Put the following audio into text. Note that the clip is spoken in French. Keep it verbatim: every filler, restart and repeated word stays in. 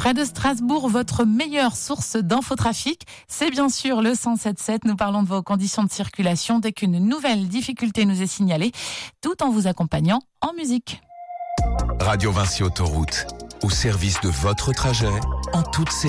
Près de Strasbourg, votre meilleure source d'infotrafic, c'est bien sûr le cent sept sept. Nous parlons de vos conditions de circulation dès qu'une nouvelle difficulté nous est signalée, tout en vous accompagnant en musique. Radio Vinci Autoroute, au service de votre trajet, en toute sécurité.